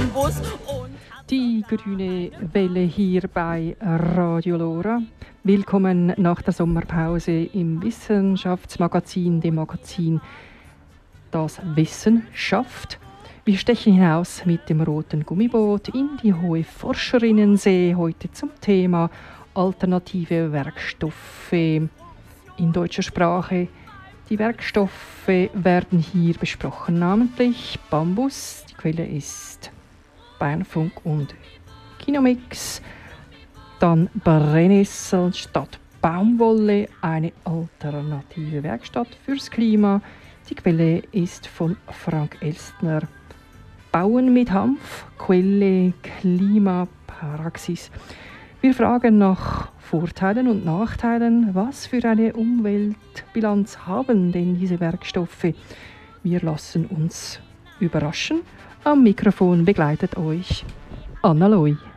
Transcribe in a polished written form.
Bambus und die grüne Welle hier bei Radio Lora. Willkommen nach der Sommerpause im Wissenschaftsmagazin, dem Magazin Das Wissen schafft. Wir stechen hinaus mit dem roten Gummiboot in die hohe Forscherinnensee, heute zum Thema alternative Werkstoffe in deutscher Sprache. Die Werkstoffe werden hier besprochen, namentlich Bambus, die Quelle ist Bernfunk und Kinomix, dann Brennnessel statt Baumwolle, eine alternative Werkstatt fürs Klima. Die Quelle ist von Frank Elstner. Bauen mit Hanf, Quelle Klimapraxis. Wir fragen nach Vorteilen und Nachteilen. Was für eine Umweltbilanz haben denn diese Werkstoffe? Wir lassen uns überraschen. Am Mikrofon begleitet euch Anna Loi.